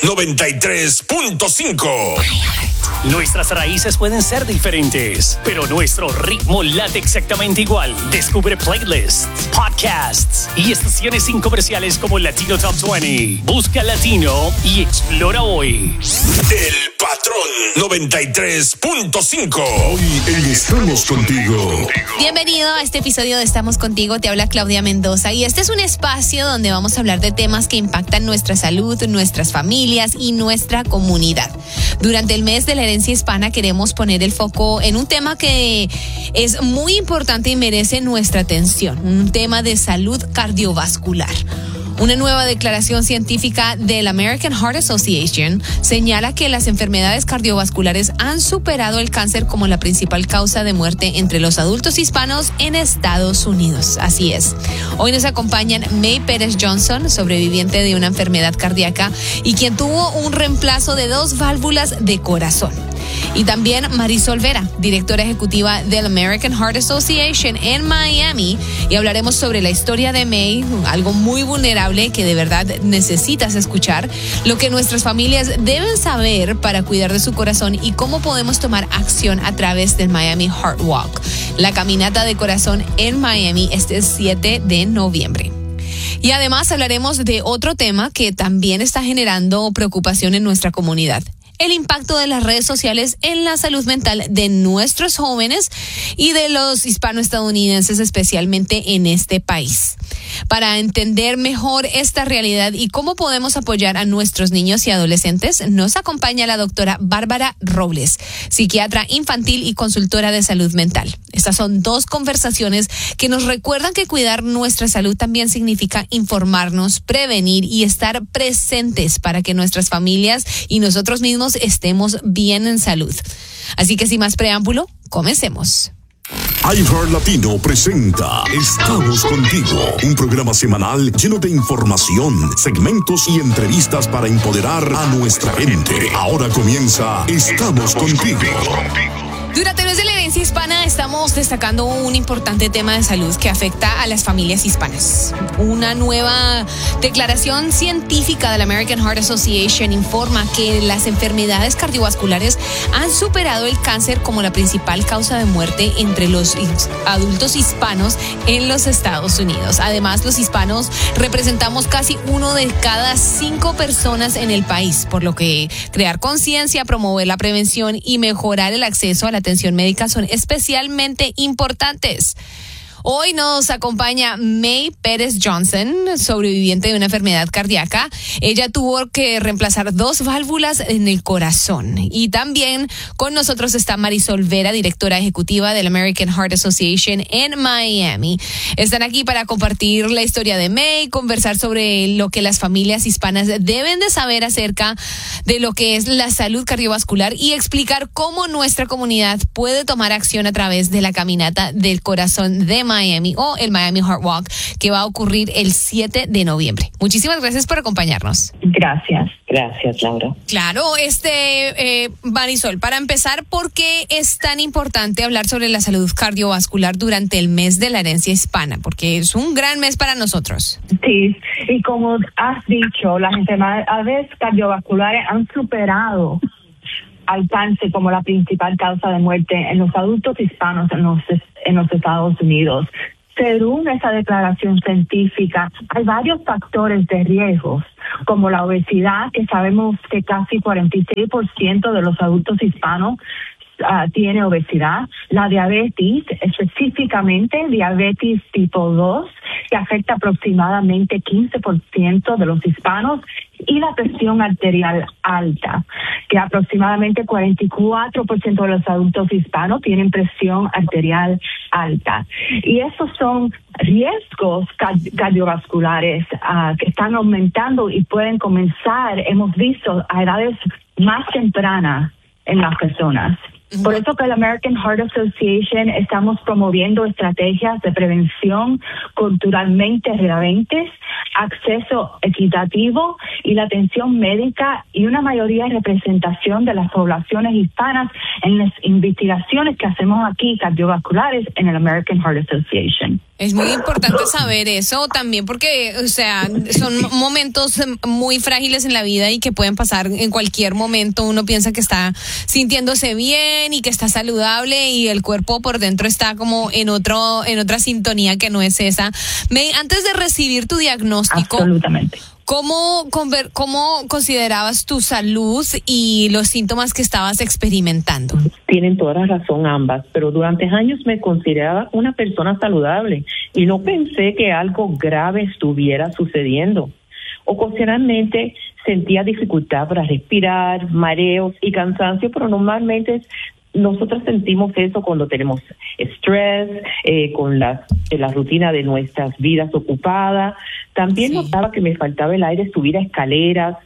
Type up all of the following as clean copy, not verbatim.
93.5. Nuestras raíces pueden ser diferentes, pero nuestro ritmo late exactamente igual. Descubre playlists, podcasts y estaciones sin comerciales como Latino Top 20. Busca Latino y explora hoy. El Patrón 93.5. Hoy en Estamos Contigo. Bienvenido a este episodio de Estamos Contigo. Te habla Claudia Mendoza y este es un espacio donde vamos a hablar de temas que impactan nuestra salud, nuestras familias y nuestra comunidad. Durante el mes de la herencia hispana queremos poner el foco en un tema que es muy importante y merece nuestra atención, un tema de salud cardiovascular. Una nueva declaración científica del American Heart Association señala que las enfermedades cardiovasculares han superado el cáncer como la principal causa de muerte entre los adultos hispanos en Estados Unidos. Así es. Hoy nos acompañan May Pérez Johnson, sobreviviente de una enfermedad cardíaca y quien tuvo un reemplazo de 2 válvulas de corazón. Y también Marisol Vera, directora ejecutiva del American Heart Association en Miami. Y hablaremos sobre la historia de May, algo muy vulnerable que de verdad necesitas escuchar, lo que nuestras familias deben saber para cuidar de su corazón y cómo podemos tomar acción a través del Miami Heart Walk, la caminata de corazón en Miami este 7 de noviembre. Y además hablaremos de otro tema que también está generando preocupación en nuestra comunidad: el impacto de las redes sociales en la salud mental de nuestros jóvenes y de los hispanoestadounidenses, especialmente en este país. Para entender mejor esta realidad y cómo podemos apoyar a nuestros niños y adolescentes, nos acompaña la doctora Bárbara Robles, psiquiatra infantil y consultora de salud mental. Estas son 2 conversaciones que nos recuerdan que cuidar nuestra salud también significa informarnos, prevenir y estar presentes para que nuestras familias y nosotros mismos estemos bien en salud. Así que sin más preámbulo, comencemos. iHeart Latino presenta Estamos Contigo, un programa semanal lleno de información, segmentos y entrevistas para empoderar a nuestra gente. Ahora comienza Estamos Contigo. Durante el mes de la herencia hispana estamos destacando un importante tema de salud que afecta a las familias hispanas. Una nueva declaración científica de la American Heart Association informa que las enfermedades cardiovasculares han superado el cáncer como la principal causa de muerte entre los adultos hispanos en los Estados Unidos. Además, los hispanos representamos casi 1 de cada 5 personas en el país, por lo que crear conciencia, promover la prevención y mejorar el acceso a la atención médica son especialmente importantes. Hoy nos acompaña May Pérez Johnson, sobreviviente de una enfermedad cardíaca. Ella tuvo que reemplazar 2 válvulas en el corazón. Y también con nosotros está Marisol Vera, directora ejecutiva del American Heart Association en Miami. Están aquí para compartir la historia de May, conversar sobre lo que las familias hispanas deben de saber acerca de lo que es la salud cardiovascular y explicar cómo nuestra comunidad puede tomar acción a través de la caminata del corazón de Miami o el Miami Heart Walk, que va a ocurrir el 7 de noviembre. Muchísimas gracias por acompañarnos. Gracias, Laura. Claro, Marisol, para empezar, ¿por qué es tan importante hablar sobre la salud cardiovascular durante el mes de la herencia hispana? Porque es un gran mes para nosotros. Sí, y como has dicho, las enfermedades cardiovasculares han superado al cáncer como la principal causa de muerte en los adultos hispanos en los Estados Unidos. Según esa declaración científica, hay varios factores de riesgo, como la obesidad, que sabemos que casi 46% de los adultos hispanos tiene obesidad, la diabetes, específicamente diabetes tipo 2, que afecta aproximadamente 15% de los hispanos, y la presión arterial alta, que aproximadamente 44% de los adultos hispanos tienen presión arterial alta. Y esos son riesgos cardiovasculares que están aumentando y pueden comenzar, hemos visto, a edades más tempranas en las personas. Por eso que la American Heart Association estamos promoviendo estrategias de prevención culturalmente relevantes, acceso equitativo y la atención médica y una mayoría de representación de las poblaciones hispanas en las investigaciones que hacemos aquí cardiovasculares en el American Heart Association. Es muy importante saber eso también porque, o sea, son momentos muy frágiles en la vida y que pueden pasar en cualquier momento. Uno piensa que está sintiéndose bien y que está saludable y el cuerpo por dentro está como en otra sintonía que no es esa. May, antes de recibir tu diagnóstico, absolutamente, ¿Cómo considerabas tu salud y los síntomas que estabas experimentando? Tienen toda la razón ambas, pero durante años me consideraba una persona saludable y no pensé que algo grave estuviera sucediendo. Ocasionalmente sentía dificultad para respirar, mareos y cansancio, pero normalmente nosotros sentimos eso cuando tenemos estrés, con la rutina de nuestras vidas ocupadas. También notaba que me faltaba el aire, subir a escaleras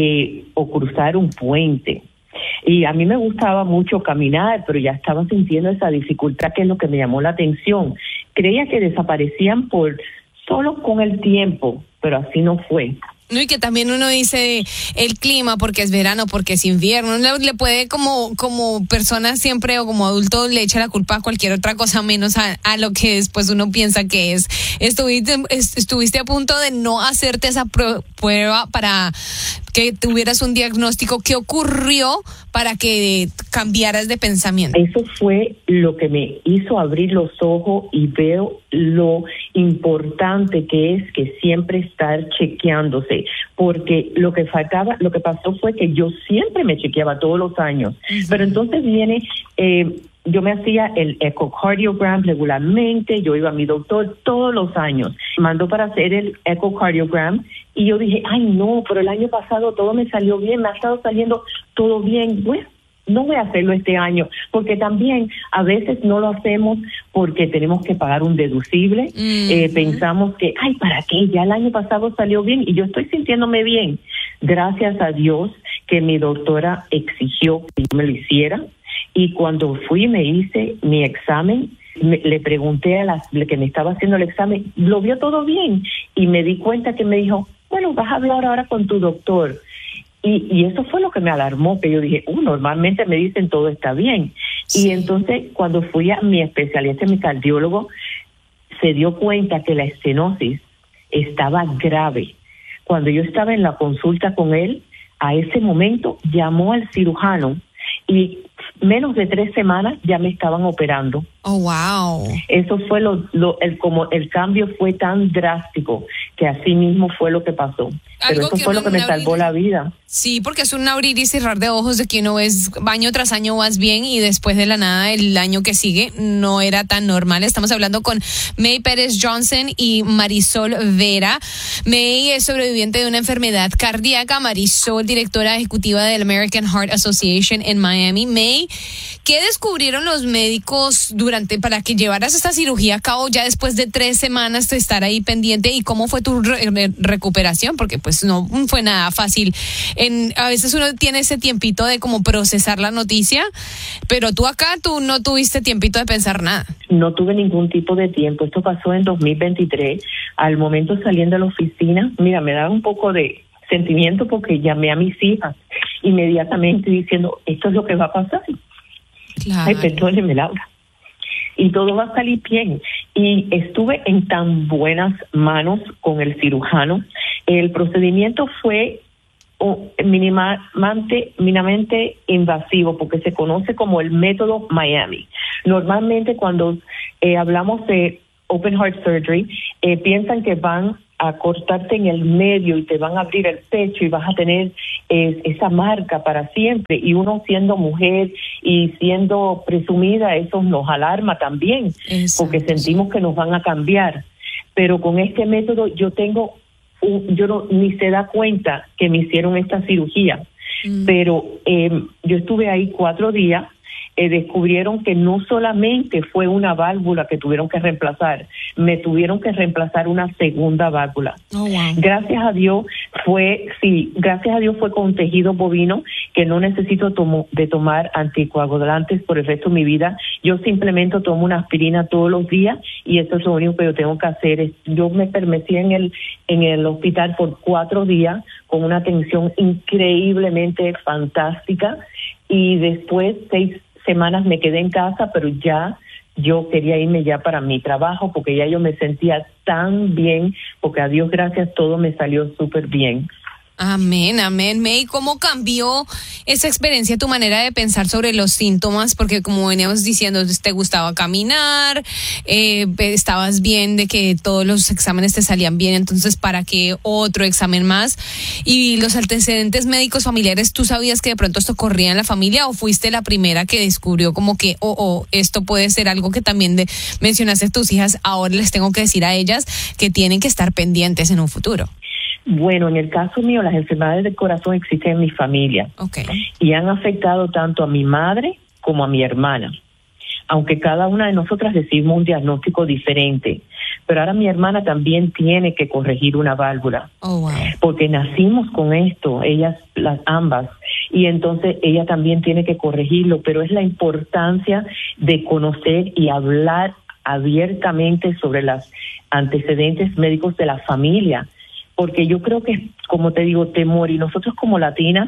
o cruzar un puente. Y a mí me gustaba mucho caminar, pero ya estaba sintiendo esa dificultad, que es lo que me llamó la atención. Creía que desaparecían solo con el tiempo, pero así no fue. No, y que también uno dice el clima porque es verano, porque es invierno. Uno le puede como persona siempre o como adulto le echa la culpa a cualquier otra cosa menos a lo que después uno piensa que es. Estuviste a punto de no hacerte esa prueba para que tuvieras un diagnóstico. ¿Qué ocurrió para que cambiaras de pensamiento? Eso fue lo que me hizo abrir los ojos y veo lo importante que es que siempre estar chequeándose, porque lo que pasó fue que yo siempre me chequeaba todos los años, pero entonces viene, yo me hacía el echocardiogram regularmente, yo iba a mi doctor todos los años, mandó para hacer el echocardiogram y yo dije, ay no, pero el año pasado todo me salió bien, me ha estado saliendo todo bien, bueno, no voy a hacerlo este año, porque también a veces no lo hacemos porque tenemos que pagar un deducible. Pensamos que, ay, ¿para qué? Ya el año pasado salió bien y yo estoy sintiéndome bien. Gracias a Dios que mi doctora exigió que yo me lo hiciera, y cuando fui me hice mi examen, le pregunté a la que me estaba haciendo el examen, lo vio todo bien, y me di cuenta que me dijo, bueno, vas a hablar ahora con tu doctor. Y eso fue lo que me alarmó, que yo dije, normalmente me dicen todo está bien. Sí. Y entonces cuando fui a mi especialista, mi cardiólogo, se dio cuenta que la estenosis estaba grave. Cuando yo estaba en la consulta con él, a ese momento llamó al cirujano y menos de 3 semanas ya me estaban operando. Oh, wow. Eso fue como el cambio fue tan drástico que así mismo fue lo que pasó. Pero eso fue lo que me salvó la vida. Sí, porque es un abrir y cerrar de ojos de que uno ves año tras año vas bien y después de la nada el año que sigue no era tan normal. Estamos hablando con May Pérez Johnson y Marisol Vera. May es sobreviviente de una enfermedad cardíaca. Marisol, directora ejecutiva del American Heart Association en Miami. May, ¿qué descubrieron los médicos para que llevaras esta cirugía a cabo ya después de 3 semanas de estar ahí pendiente? ¿Y cómo fue tu recuperación? Porque pues no fue nada fácil. A veces uno tiene ese tiempito de como procesar la noticia, pero tú no tuviste tiempito de pensar nada. No tuve ningún tipo de tiempo. Esto pasó en 2023. Al momento saliendo de la oficina, mira, me daba un poco de sentimiento porque llamé a mis hijas inmediatamente diciendo, esto es lo que va a pasar. Claro. Ay, perdóneme, Laura. Y todo va a salir bien. Y estuve en tan buenas manos con el cirujano. El procedimiento fue mínimamente invasivo porque se conoce como el método Miami. Normalmente cuando hablamos de open heart surgery, piensan que van a cortarte en el medio y te van a abrir el pecho y vas a tener esa marca para siempre. Y uno siendo mujer y siendo presumida, eso nos alarma también. Exacto. Porque sentimos que nos van a cambiar. Pero con este método ni se da cuenta que me hicieron esta cirugía. Pero yo estuve ahí 4 días. Descubrieron que no solamente fue una válvula que tuvieron que reemplazar, me tuvieron que reemplazar una segunda válvula. Oh, wow. Gracias a Dios fue con tejido bovino que no necesito de tomar anticoagulantes por el resto de mi vida. Yo simplemente tomo una aspirina todos los días y eso es lo único que yo tengo que hacer. Yo me permanecí en el hospital por 4 días con una atención increíblemente fantástica y después 6 semanas me quedé en casa, pero ya yo quería irme ya para mi trabajo porque ya yo me sentía tan bien, porque a Dios gracias todo me salió súper bien. Amén, amén. May, ¿cómo cambió esa experiencia tu manera de pensar sobre los síntomas? Porque como veníamos diciendo, te gustaba caminar, estabas bien de que todos los exámenes te salían bien, entonces ¿para qué otro examen más? Y los antecedentes médicos familiares, ¿tú sabías que de pronto esto ocurría en la familia o fuiste la primera que descubrió como que, esto puede ser algo que también mencionaste a tus hijas, ahora les tengo que decir a ellas que tienen que estar pendientes en un futuro? Bueno, en el caso mío, las enfermedades del corazón existen en mi familia. Okay. Y han afectado tanto a mi madre como a mi hermana. Aunque cada una de nosotras recibimos un diagnóstico diferente. Pero ahora mi hermana también tiene que corregir una válvula. Oh, wow. Porque nacimos con esto, ellas, ambas. Y entonces ella también tiene que corregirlo. Pero es la importancia de conocer y hablar abiertamente sobre los antecedentes médicos de la familia. Porque yo creo que, como te digo, temor, y nosotros como latinas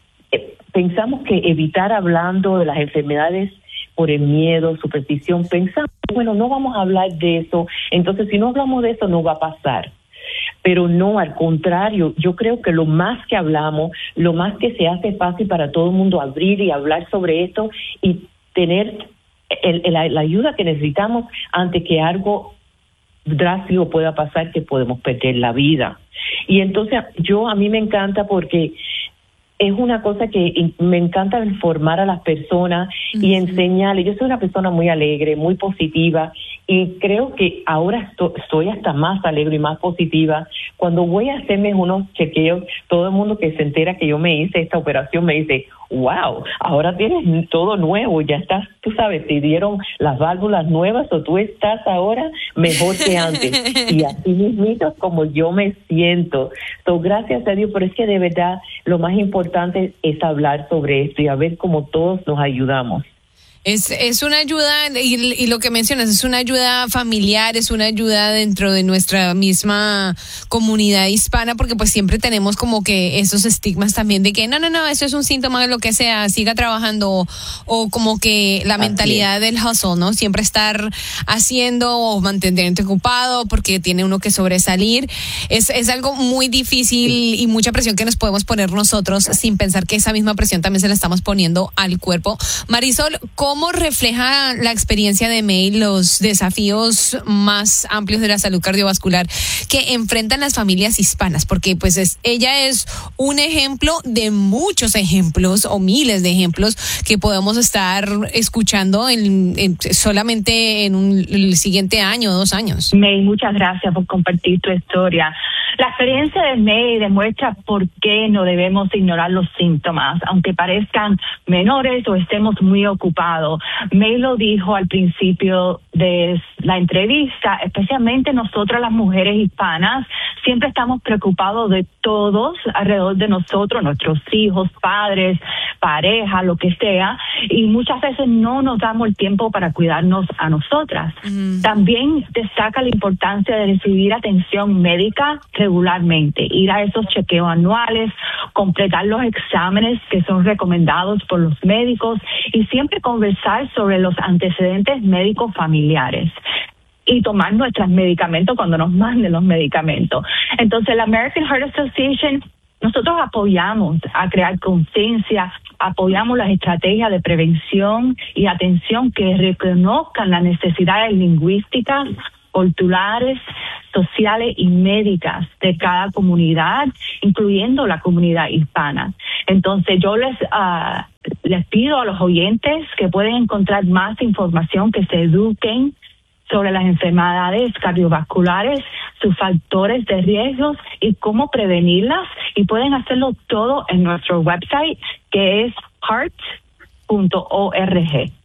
pensamos que evitar hablando de las enfermedades por el miedo, superstición, pensamos, bueno, no vamos a hablar de eso, entonces si no hablamos de eso no va a pasar. Pero no, al contrario, yo creo que lo más que hablamos, lo más que se hace fácil para todo el mundo abrir y hablar sobre esto y tener la ayuda que necesitamos ante que algo drástico pueda pasar, que podemos perder la vida. Y entonces a mí me encanta porque es una cosa que me encanta informar a las personas y enseñarles. Yo soy una persona muy alegre, muy positiva y creo que ahora estoy hasta más alegre y más positiva. Cuando voy a hacerme unos chequeos, todo el mundo que se entera que yo me hice esta operación me dice, wow, ahora tienes todo nuevo, ya estás, tú sabes, te dieron las válvulas nuevas o tú estás ahora mejor que antes. Y así mismito como yo me siento. So, gracias a Dios, pero es que de verdad lo más importante es hablar sobre esto y a ver cómo todos nos ayudamos. Es una ayuda, y lo que mencionas, es una ayuda familiar, es una ayuda dentro de nuestra misma comunidad hispana, porque pues siempre tenemos como que esos estigmas también de que no, eso es un síntoma de lo que sea, siga trabajando, o como que la mentalidad del hustle, ¿no? Siempre estar haciendo o mantenerte ocupado porque tiene uno que sobresalir. Es algo muy difícil y mucha presión que nos podemos poner nosotros sin pensar que esa misma presión también se la estamos poniendo al cuerpo. Marisol, ¿cómo refleja la experiencia de May los desafíos más amplios de la salud cardiovascular que enfrentan las familias hispanas? Porque pues ella es un ejemplo de muchos ejemplos o miles de ejemplos que podemos estar escuchando solamente en el siguiente año o 2 años. May, muchas gracias por compartir tu historia. La experiencia de May demuestra por qué no debemos ignorar los síntomas, aunque parezcan menores o estemos muy ocupados. May lo dijo al principio de la entrevista, especialmente nosotras las mujeres hispanas, siempre estamos preocupados de todos alrededor de nosotros, nuestros hijos, padres, pareja, lo que sea, y muchas veces no nos damos el tiempo para cuidarnos a nosotras. También destaca la importancia de recibir atención médica regularmente, ir a esos chequeos anuales, completar los exámenes que son recomendados por los médicos y siempre conversar sobre los antecedentes médicos familiares y tomar nuestros medicamentos cuando nos manden los medicamentos. Entonces, la American Heart Association, nosotros apoyamos a crear conciencia, apoyamos las estrategias de prevención y atención que reconozcan las necesidades lingüísticas, culturales, sociales y médicas de cada comunidad, incluyendo la comunidad hispana. Entonces, yo les pido a los oyentes que pueden encontrar más información, que se eduquen sobre las enfermedades cardiovasculares, sus factores de riesgos y cómo prevenirlas, y pueden hacerlo todo en nuestro website, que es heart.org.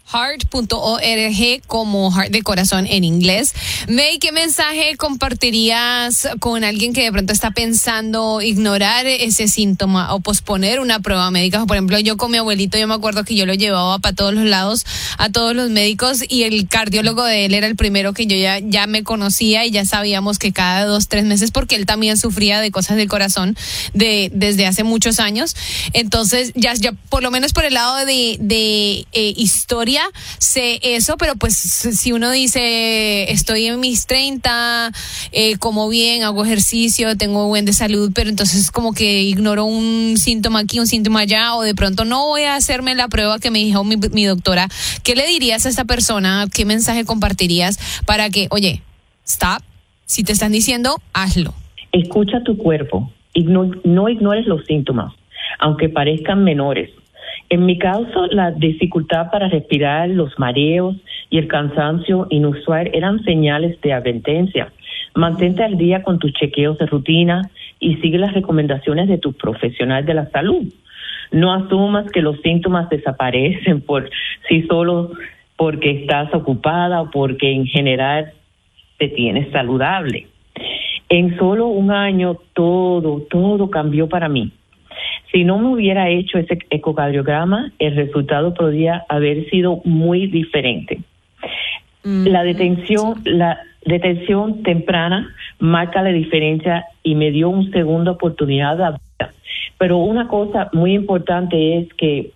heart.org, como heart de corazón en inglés. May, ¿qué mensaje compartirías con alguien que de pronto está pensando ignorar ese síntoma o posponer una prueba médica? Por ejemplo, yo con mi abuelito, yo me acuerdo que yo lo llevaba para todos los lados, a todos los médicos, y el cardiólogo de él era el primero que yo ya me conocía, y ya sabíamos que cada 2-3 meses, porque él también sufría de cosas del corazón desde hace muchos años. Entonces, ya por lo menos por el lado de historia, sé eso, pero pues si uno dice estoy en mis 30, como bien, hago ejercicio, tengo buen de salud, pero entonces como que ignoro un síntoma aquí, un síntoma allá, o de pronto no voy a hacerme la prueba que me dijo mi doctora. ¿Qué le dirías a esta persona? ¿Qué mensaje compartirías para que, oye, stop, si te están diciendo, hazlo? Escucha tu cuerpo, no ignores los síntomas, aunque parezcan menores. En mi caso, la dificultad para respirar, los mareos y el cansancio inusual eran señales de advertencia. Mantente al día con tus chequeos de rutina y sigue las recomendaciones de tu profesional de la salud. No asumas que los síntomas desaparecen por sí solos porque estás ocupada o porque en general te tienes saludable. En solo un año todo cambió para mí. Si no me hubiera hecho ese ecocardiograma, el resultado podría haber sido muy diferente. La detención temprana marca la diferencia y me dio una segunda oportunidad de vida. Pero una cosa muy importante es que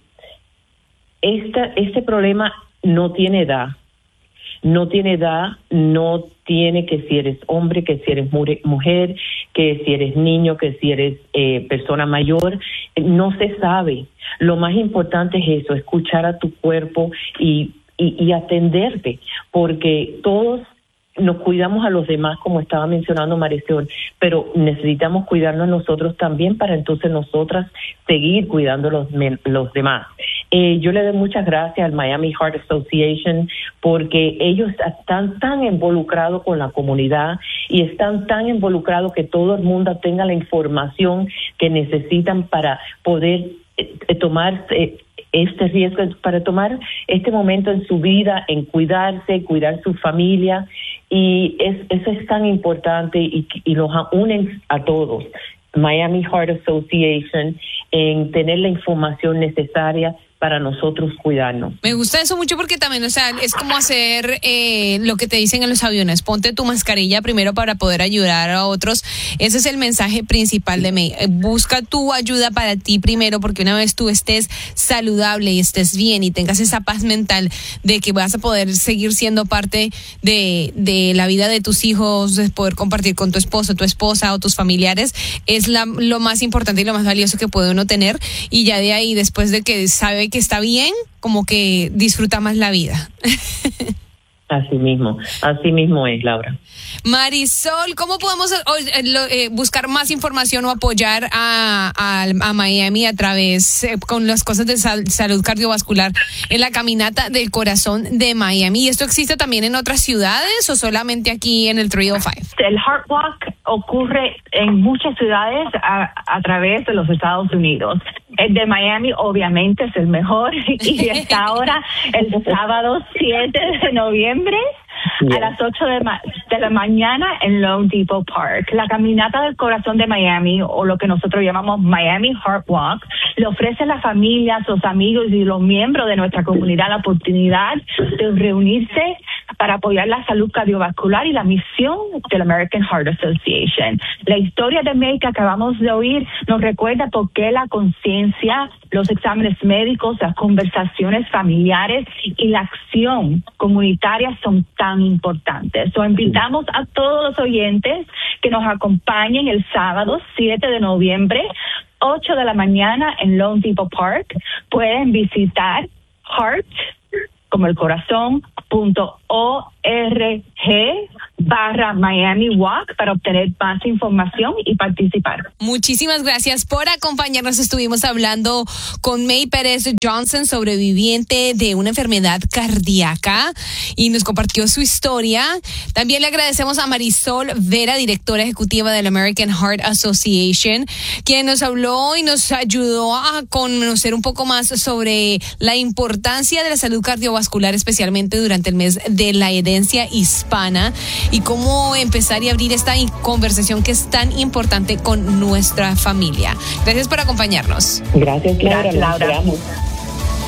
este problema no tiene edad. No tiene edad, no tiene que si eres hombre, que si eres mujer, que si eres niño, que si eres persona mayor, no se sabe. Lo más importante es eso, escuchar a tu cuerpo y atenderte, porque todos nos cuidamos a los demás, como estaba mencionando Marisol, pero necesitamos cuidarnos nosotros también para entonces nosotras seguir cuidando los demás. Yo le doy muchas gracias al Miami Heart Association porque ellos están tan involucrados con la comunidad y están tan involucrados que todo el mundo tenga la información que necesitan para poder tomar este riesgo, para tomar este momento en su vida, en cuidarse, cuidar su familia, y eso es tan importante y los unen a todos. Miami Heart Association, en tener la información necesaria para nosotros cuidarnos. Me gusta eso mucho porque también, o sea, es como hacer lo que te dicen en los aviones, ponte tu mascarilla primero para poder ayudar a otros. Ese es el mensaje principal de May. Busca tu ayuda para ti primero, porque una vez tú estés saludable y estés bien y tengas esa paz mental de que vas a poder seguir siendo parte de la vida de tus hijos, de poder compartir con tu esposo, tu esposa o tus familiares, es lo más importante y lo más valioso que puede uno tener. Y ya de ahí, después de que sabe que está bien, como que disfruta más la vida. Así mismo es, Laura. Marisol, ¿cómo podemos buscar más información o apoyar a Miami a través, con las cosas de salud cardiovascular, en la caminata del corazón de Miami? ¿Y esto existe también en otras ciudades o solamente aquí en el 305? El Heart Walk ocurre en muchas ciudades a través de los Estados Unidos. El de Miami obviamente es el mejor y está ahora el sábado 7 de noviembre a las 8 de la mañana en Lone Depot Park. La caminata del corazón de Miami, o lo que nosotros llamamos Miami Heart Walk, le ofrece a las familias, los amigos y los miembros de nuestra comunidad la oportunidad de reunirse para apoyar la salud cardiovascular y la misión del American Heart Association. La historia de May que acabamos de oír nos recuerda por qué la conciencia, los exámenes médicos, las conversaciones familiares y la acción comunitaria son tan importantes. So, invitamos a todos los oyentes que nos acompañen el sábado 7 de noviembre, 8 de la mañana en Lone Depot Park. Pueden visitar Heart, como el corazón, .org Miami Walk para obtener más información y participar. Muchísimas gracias por acompañarnos. Estuvimos hablando con May Pérez Johnson, sobreviviente de una enfermedad cardíaca, y nos compartió su historia. También le agradecemos a Marisol Vera, directora ejecutiva de la American Heart Association, quien nos habló y nos ayudó a conocer un poco más sobre la importancia de la salud cardiovascular, especialmente durante el mes de la herencia hispana, y cómo empezar y abrir esta conversación que es tan importante con nuestra familia. Gracias por acompañarnos. Gracias, Laura. Gracias, Laura.